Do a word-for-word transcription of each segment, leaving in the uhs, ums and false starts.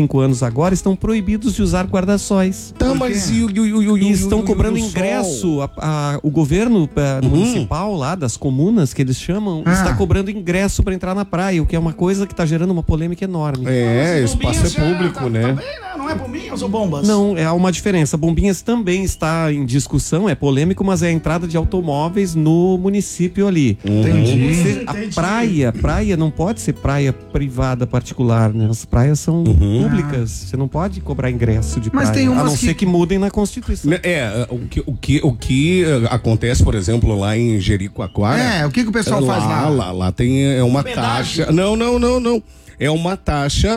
cinco anos agora estão proibidos de usar guarda-sóis. Tá, mas e, e, e, e estão e, cobrando e, ingresso. A, a, o governo a, uhum. municipal lá, das comunas, que eles chamam, ah. está cobrando ingresso para entrar na praia, o que é uma coisa que está gerando uma polêmica enorme. É, o espaço é público, tá, né? Também, né? Não é Bombinhas ou Bombas? Não, é uma diferença. Bombinhas também está em discussão, é polêmico, mas é a entrada de automóveis no município ali. Entendi. Você, a praia, praia não pode ser praia privada particular, né? As praias são uhum. públicas. Você não pode cobrar ingresso de mas praia, tem umas a não que... ser que mudem na Constituição. É, o que, o que, o que acontece, por exemplo, lá em Jericoacoara. É, o que, que o pessoal lá, faz lá? Lá, lá tem é uma Pedágio. taxa. Não, não, não, não. É uma taxa.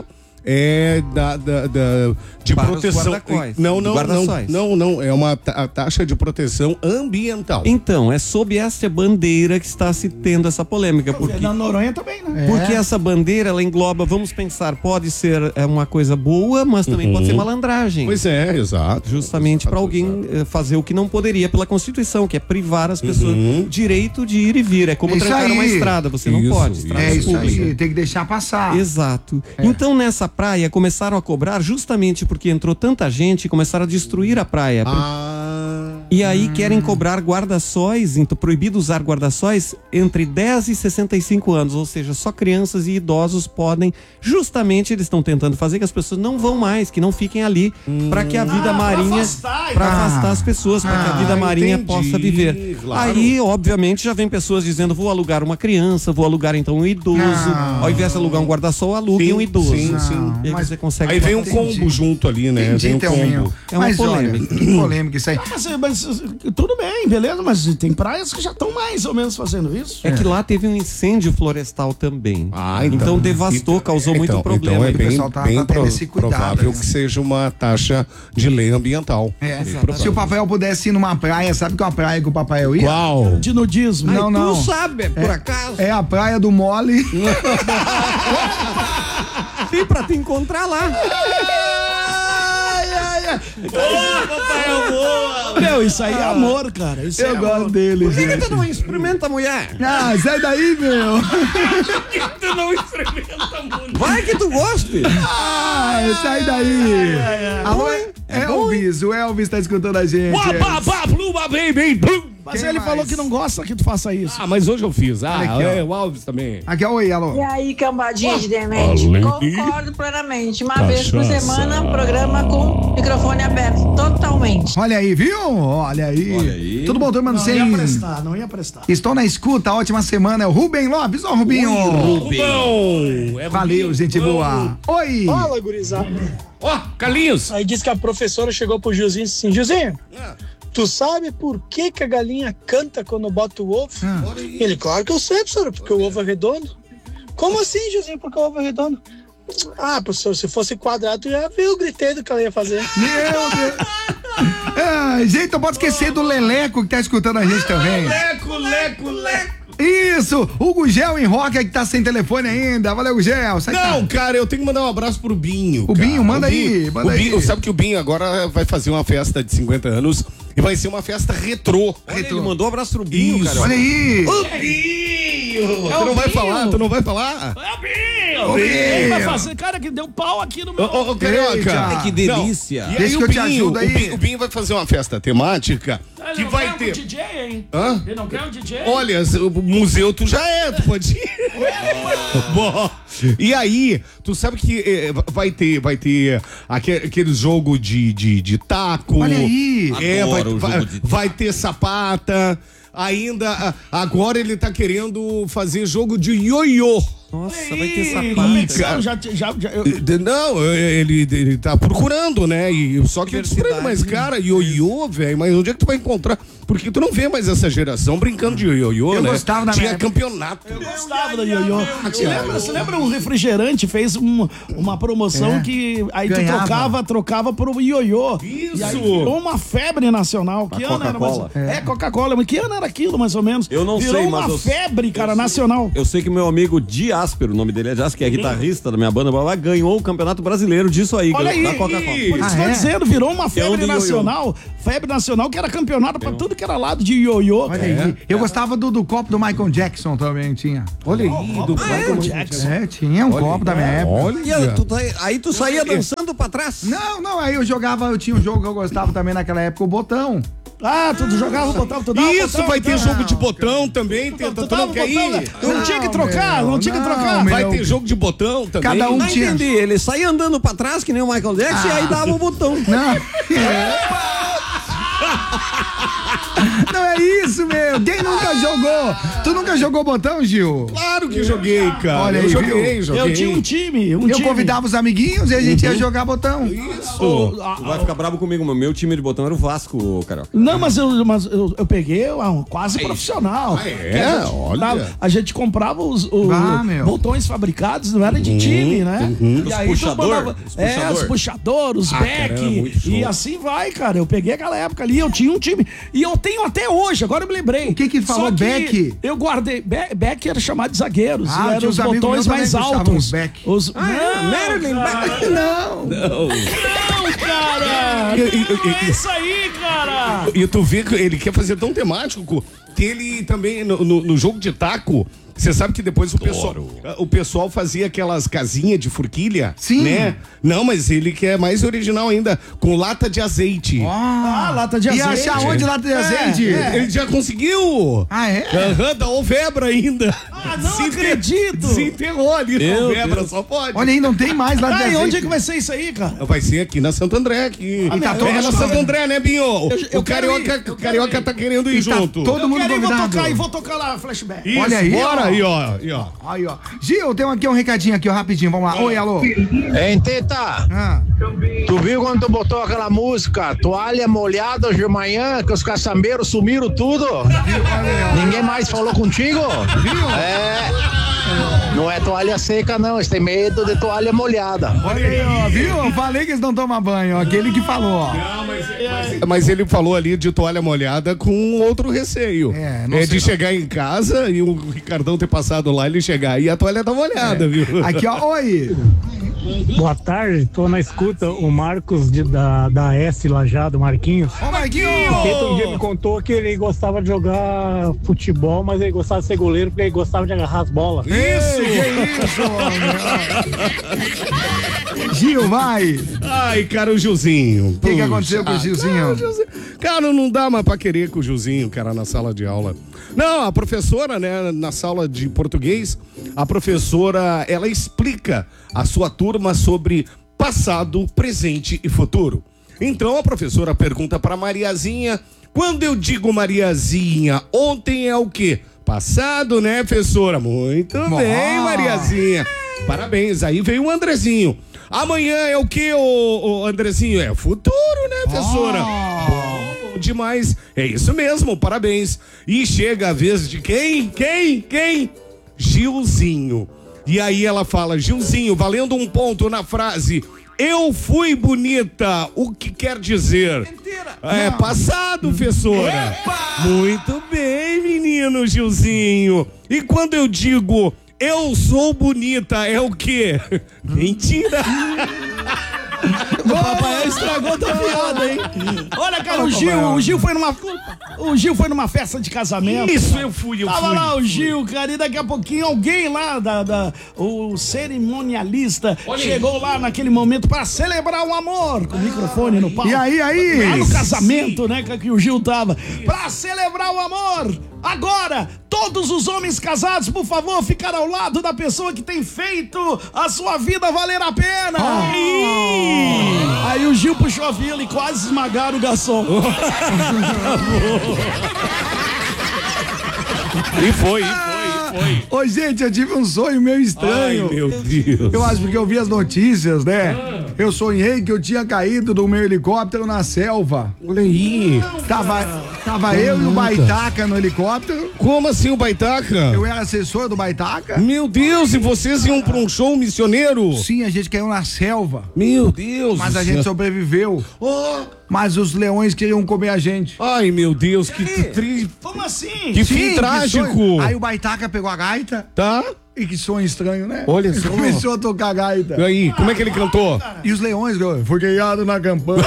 É da, da, da de para proteção. Não, não, não, não, não. É uma ta taxa de proteção ambiental. Então, é sob esta bandeira que está se tendo essa polêmica. Porque, na Noronha também, né? Porque é. essa bandeira, ela engloba, vamos pensar, pode ser é, uma coisa boa, mas também uhum. pode ser malandragem. Pois é, exato. Justamente para alguém exato. fazer o que não poderia pela Constituição, que é privar as pessoas uhum. direito de ir e vir. É como isso trancar aí. uma estrada, você isso, não pode. Estrada é isso pública. aí, tem que deixar passar. Exato. É. Então, nessa praia, começaram a cobrar justamente porque entrou tanta gente e começaram a destruir a praia. Ah, e aí hum. querem cobrar guarda-sóis, então proibido usar guarda-sóis entre dez e sessenta e cinco anos, ou seja, só crianças e idosos podem. Justamente eles estão tentando fazer que as pessoas não vão mais, que não fiquem ali, hum. para que a vida ah, marinha, para afastar, pra afastar as pessoas, para ah, que a vida marinha entendi, possa viver. Claro. Aí, obviamente, já vem pessoas dizendo: vou alugar uma criança, vou alugar então um idoso. Não. Ao invés de alugar um guarda-sol, alugue sim, um idoso. Sim, sim. E aí mas você consegue. Aí vem um combo entendi. junto ali, né? Entendi, vem um combo. Meu. É uma mas polêmica. Olha, que polêmica isso aí. Não, mas, mas tudo bem, beleza, mas tem praias que já estão mais ou menos fazendo isso. É, é que lá teve um incêndio florestal também. Ah, então, então devastou, causou então, muito problema. Então é bem, o pessoal tá, bem tá pro, esse cuidado, provável né? que seja uma taxa de lei ambiental. É, se o Papai pudesse ir numa praia, sabe qual é a praia que o Papai ia? Qual? De nudismo. Não, Ai, não. Tu sabe, por é, acaso? É a praia do Mole. Sim, pra te encontrar lá. Ai, ai, ai. Ô, papai, amor. Meu, isso aí é amor, cara. Isso eu é gosto amor. dele, Por que, gente. que tu não experimenta a mulher? Ah, sai daí, meu. Por que tu não experimenta a mulher? Vai que tu goste. Ah, sai daí. Ai, ai, ai. Alô, é, é Elvis. O Elvis tá escutando a gente. Uá, pá, pá, pluma, baby, plum. Mas Quem ele mais? falou que não gosta que tu faça isso. Ah, mas hoje eu fiz. Ah, aqui, é, o Alves também. Aqui é o Oi, alô. E aí, cambadinha de demente? Concordo plenamente. Uma Cachaça. vez por semana, um programa com microfone aberto, totalmente. Olha aí, viu? Olha aí. Olha aí. Tudo bom, turma? Não, não sei. ia prestar, não ia prestar. Estou na escuta, ótima semana. É o Rubem Lopes. Ó, Rubinho. Oi, Rubem. Rubão. É Valeu, gente boa. Oi. Fala, gurizada. Ó, oh, Carlinhos. Aí disse que a professora chegou pro Gilzinho e disse assim: Gilzinho, ah. tu sabe por que, que a galinha canta quando bota o ovo? Ah. Ele, claro que eu sei, professora, porque o ovo é redondo. Como assim, Gilzinho, porque o ovo é redondo? Ah, professor, se fosse quadrado, já viu o griteiro que ela ia fazer. Meu Deus. Ah, gente, não pode esquecer do Leleco que tá escutando a gente também. Leco, leco, leco. Isso, o Gugel em Roca que tá sem telefone ainda. Valeu, Gugel. Sai Não, cá. cara, eu tenho que mandar um abraço pro Binho. O cara. Binho, manda o Binho, aí, manda o Binho, aí. Sabe que o Binho agora vai fazer uma festa de cinquenta anos e vai ser uma festa retrô. Olha, ele mandou um abraço pro Binho, Isso. cara. Olha aí. O Binho! É tu o não vai Binho. falar? Tu não vai falar? É o Binho! O Binho. Ele vai fazer, cara, que deu pau aqui no meu... Ô, ô, Carioca. Eita. Ai, que delícia. Não. E Deixa aí que o eu te Binho, ajudo aí. o Binho, o Binho vai fazer uma festa temática Ele que não vai quer ter... um D J, hein? Hã? Ele não quer um D J? Olha, o museu tu já é, tu pode ir. Bom, e aí, tu sabe que eh, vai ter, vai ter aquele, aquele jogo de, de, de taco. Olha aí. É, vai, Adoro o vai, jogo de vai ter sapata. Ainda, a- agora ele tá querendo fazer jogo de ioiô. Nossa, vai ter competição, sapato. já, já, já, eu- Eh, Não, ele, ele tá procurando, né? E, só que eu disse pra ele, mas cara, ioiô, velho, mas onde é que tu vai encontrar? Porque tu não vê mais essa geração brincando de ioiô, Eu né? gostava na Tinha minha- campeonato. Eu gostava do ioiô. Você cara. lembra, você lembra um refrigerante fez um- uma promoção É. que aí Ganhava. tu trocava, trocava pro ioiô. Isso. E aí virou uma febre nacional. Que ano era mais Coca-Cola. É, Coca-Cola. Mas que ano era aquilo, mais ou menos? Eu não virou sei, uma mas eu- febre, cara, nacional. Eu sei que meu amigo Di Jasper, o nome dele é Jasper, que é guitarrista da minha banda, blá, blá, ganhou o Campeonato Brasileiro disso aí, Olha aí, da Coca-Cola. por isso Ah, que eu é? tô dizendo, virou uma febre de nacional, febre nacional que era campeonato pra tudo que era lado de ioiô. Olha aí. Eu gostava do, do copo do Michael Jackson também, tinha. Olha aí, do Michael Jackson. É, tinha um copo da minha época. E aí, tu, tá- aí tu saía dançando pra trás? Não, não, aí eu jogava, eu tinha um jogo que eu gostava também naquela época, o Botão. Ah, tu jogava, botava, tu dava Isso, botão, vai ter botão. jogo de botão também, Tu, tem, tu tu dava não quer botão, né? ir? Não, Não, tinha que trocar, meu, não tinha que não, trocar. meu. Vai ter jogo de botão também. Cada um Não tinha. entendi, ele saía andando pra trás que nem o Michael Jackson e aí dava o botão. Não. Não é isso, meu. Quem nunca jogou? Tu nunca jogou botão, Gil? Claro que joguei, cara. Olha eu aí, joguei, viu? joguei. Eu tinha um time, um Eu time. convidava os amiguinhos e a gente ia jogar botão. O- a- Tu vai ficar bravo comigo, mas meu time de botão era o Vasco, Carioca. Não, mas eu, mas eu, eu peguei um quase profissional. Ah, é? Que a gente, Olha. dava- a gente comprava os, os Ah, meu. botões fabricados, não era de time, né? E Os aí tu puxador, mandava- os É, puxador. os puxadores, os back. caramba, muito show. E assim vai, cara. Eu peguei aquela época ali, eu tinha um time. E eu tenho até hoje, agora eu me lembrei. O que que falou, Só back? Eu guardei. Be- Back era chamado de zagueiros. Ah, e eram tinha os uns amigos botões meus mais também que usavam altos. os back. Os... Ah, é? Não, Marilyn cara. Back. Não. Não, cara! E- e- Não é e- isso aí, cara! E tu vê que ele quer fazer tão temático que ele também, no, no- no jogo de taco, você sabe que depois o pessoal, o pessoal fazia aquelas casinhas de forquilha, Sim. né? Não, mas ele quer mais original ainda, com lata de azeite. Ah, lata de E azeite. achar onde lata de azeite? é. Ele já conseguiu! Ah, é? Aham, da Ovebra ainda. Ah, não acredito. Se enterrou ali na Meu Ovebra, Deus. só pode. Olha aí, não tem mais lata de Ah, e azeite. onde é que vai ser isso aí, cara? Vai ser aqui na Santo André. Aqui. E tá é todo na mundo Santo convidado. André, né, Binho? eu o quero Carioca, ir, eu o quero Carioca ir. tá querendo ir E tá junto. todo Eu mundo quero ir, vou convidado. tocar e vou tocar lá, flashback. Isso, Olha aí, bora ó. aí, ó. Aí, ó. Aí, ó. Gil, tem aqui um recadinho aqui, ó, rapidinho, vamos lá. Oi, alô. Hein, Teta? Ah. Tu viu quando tu botou aquela música Toalha Molhada hoje de manhã, que os caçambeiros sumiram tudo? Ninguém mais falou contigo? É. Não é toalha seca, não. Eles têm medo de toalha molhada. Olha aí, ó, viu? Eu falei que eles não tomam banho, ó. Aquele que falou, ó. Mas ele falou ali de toalha molhada com outro receio. É, não É sei de não. chegar em casa e o Ricardão ter passado lá, ele chegar e a toalha tá molhada, viu? Aqui, ó, oi. Boa tarde, tô na escuta, o Marcos de- da, da S Lajado, Marquinhos. Ô, Marquinhos. Teta um dia me contou que ele gostava de jogar futebol, mas ele gostava de ser goleiro porque ele gostava de agarrar as bolas. Isso, que isso, homem. Gil, vai. Ai, cara, o Gilzinho. O que, que aconteceu com o Gilzinho? Cara, não dá mais pra querer com o Gilzinho, cara, na sala de aula. Não, a professora, né, na sala de português, a professora, ela explica a sua turma sobre passado, presente e futuro. Então a professora pergunta pra Mariazinha, quando eu digo Mariazinha, ontem é o quê? Passado, né, professora? Muito bem, Mariazinha. Parabéns, aí veio o Andrezinho. Amanhã é o quê, ô, ô Andrezinho? É futuro, né, professora? Bom demais. É isso mesmo, parabéns. E chega a vez de quem? Quem? Quem? Gilzinho. E aí ela fala, Gilzinho, valendo um ponto na frase, eu fui bonita, o que quer dizer? Mentira. É passado, professora. Muito bem, menino Gilzinho. E quando eu digo, eu sou bonita, é o quê? Mentira. O papai estragou tua piada, hein? Olha, cara, o Gil, o Gil foi numa. O Gil foi numa festa de casamento. Isso, eu fui, eu Tava fui. lá o Gil, cara, e daqui a pouquinho alguém lá, da, da- o cerimonialista, chegou lá naquele momento pra celebrar o amor, com o microfone no palco. E aí, aí? Lá no casamento, né, que o Gil tava. Pra celebrar o amor. Agora, todos os homens casados, por favor, ficar ao lado da pessoa que tem feito a sua vida valer a pena. Aí o Gil puxou a fila e quase esmagaram o garçom. E foi, e foi, e foi. Ô, gente, eu tive um sonho meio estranho. Ai, meu Deus. Eu acho porque eu vi as notícias, né? Eu sonhei que eu tinha caído do meu helicóptero na selva. Olha aí. Tava, tava eu e o Baitaca no helicóptero. Como assim o Baitaca? Eu era assessor do Baitaca. Meu Deus, e vocês iam pra um show missioneiro? Sim, a gente caiu na selva. Meu Deus. Mas do a gente céu. sobreviveu. Oh, Mas os leões queriam comer a gente. ai, meu Deus, que triste. Como assim? Que Sim, fim que trágico. sonho. Aí o Baitaca pegou a gaita, Tá? E que sonho estranho, né? Olha só. Começou a tocar gaita. E aí, como é que ele cantou? E os leões, foi criado na campanha.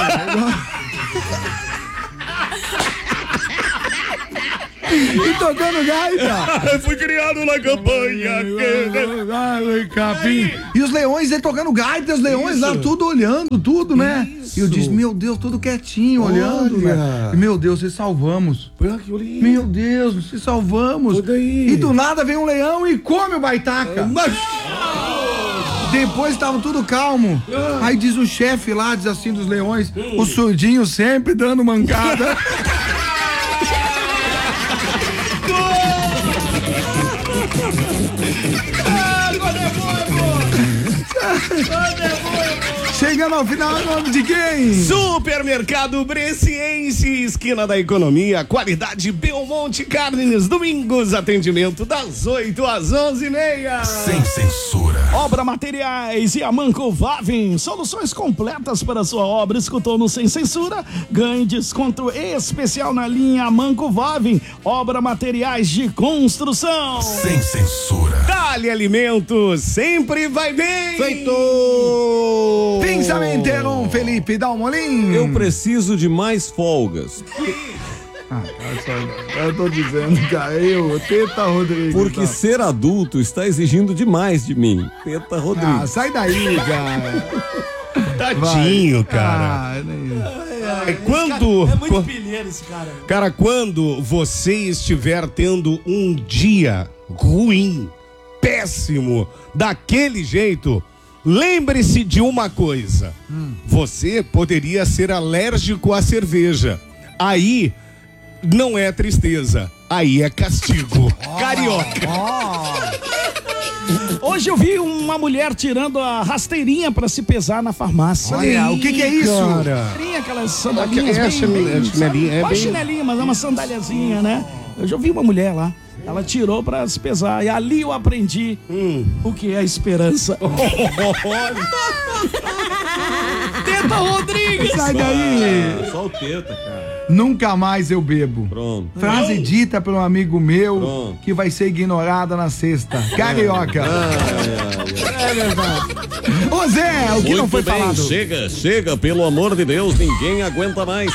E tocando gaita. Fui criado na campanha. Capim. E os leões, ele tocando gaita, os leões Isso. lá tudo olhando, tudo, né? Isso. E eu disse, meu Deus, tudo quietinho, Olha. olhando, né? E, meu Deus, se salvamos. Meu Deus, se salvamos. E do nada vem um leão e come o baitaca. Mas... Depois estavam tudo calmo. Aí diz o chefe lá, diz assim dos leões, o surdinho sempre dando mancada. Chegando ao final, em nome de quem? Supermercado Bresciense, esquina da economia, qualidade Belmonte Carnes, domingos, atendimento das oito às onze e meia. Sem censura. Obra Materiais e a Manco Vavin, soluções completas para a sua obra. Escutou no Sem Censura? Ganhe desconto especial na linha Manco Vavin, Obra Materiais de Construção. Sem censura. Dali Alimentos, sempre vai bem. Feito. Pensamento, Felipe Dalmolin. Eu preciso de mais folgas. Ah, cara, eu tô dizendo, cara, eu, Teta Rodrigues. Porque tá. ser adulto está exigindo demais de mim. Teta Rodrigues. Ah, sai daí, cara. Tadinho, Vai. cara. Ah, nem... É, quando, é muito pilheiro esse cara. Cara, quando você estiver tendo um dia ruim, péssimo, daquele jeito, lembre-se de uma coisa. Hum. Você poderia ser alérgico à cerveja. Aí não é tristeza, aí é castigo. Oh, Carioca. Oh. Hoje eu vi uma mulher tirando a rasteirinha pra se pesar na farmácia. Olha, o que que é isso? Rasteirinha, aquelas sandalinhas é, bem, chinelinha, chinelinha, é bem... bem... chinelinha, mas é uma sandaliazinha, né? Eu já vi uma mulher lá. Ela tirou pra se pesar. E ali eu aprendi hum. o que é a esperança. Teta Rodrigues! Sai daí! Ah, só o Teta, cara. Nunca mais eu bebo. Pronto. Frase Não. dita por um amigo meu Pronto. que vai ser ignorada na sexta. Carioca. Ah, é, é verdade. Ô Zé, o que Muito não foi bem, falado? Chega, chega, pelo amor de Deus, ninguém aguenta mais.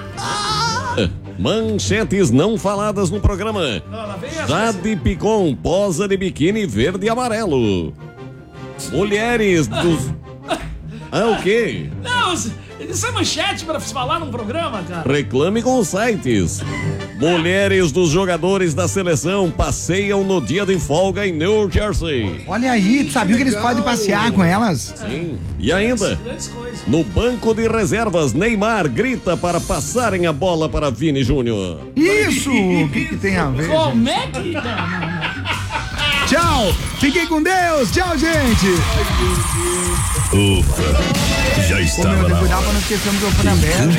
Manchetes não faladas no programa. Jade Picon posa de biquíni verde e amarelo. Mulheres dos... Ah, o quê? Não, isso é manchete pra falar num programa, cara. Reclame com os sites. Mulheres dos jogadores da seleção passeiam no dia de folga em New Jersey. Olha aí, tu sabia que eles podem passear com elas? Sim. E ainda, no banco de reservas, Neymar grita para passarem a bola para Vini Júnior. Isso! O que, que tem a ver? Como é que... Tchau! Fiquem com Deus! Tchau, gente! Ufa! Já estava Ô, meu, na cuidado pra não esquecer o microfone aberto.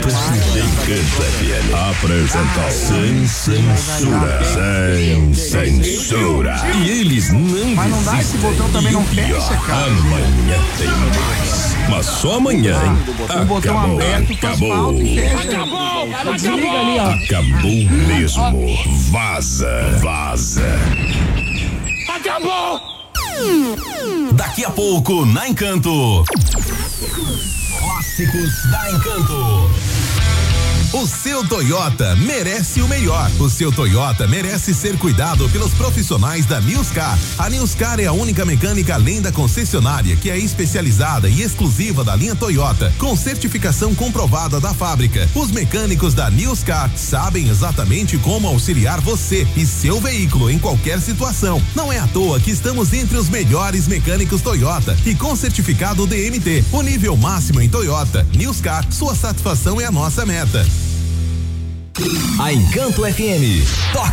Apresentação sem censura. Sem censura. E eles não Mas não dá, esse botão também não fecha, cara. Amanhã tem mais. Mas só amanhã, hein? O botão Acabou, aberto faz acabou. falta e fecha. Acabou, cara, desliga ali, ó. Acabou mesmo. Vaza, vaza. Acabou! Daqui a pouco, na Encanto. Clássicos da Encanto. O seu Toyota merece o melhor. O seu Toyota merece ser cuidado pelos profissionais da Newscar. A Newscar é a única mecânica além da concessionária que é especializada e exclusiva da linha Toyota, com certificação comprovada da fábrica. Os mecânicos da Newscar sabem exatamente como auxiliar você e seu veículo em qualquer situação. Não é à toa que estamos entre os melhores mecânicos Toyota e com certificado D M T, o nível máximo em Toyota. Newscar, sua satisfação é a nossa meta. A Encanto F M. Toque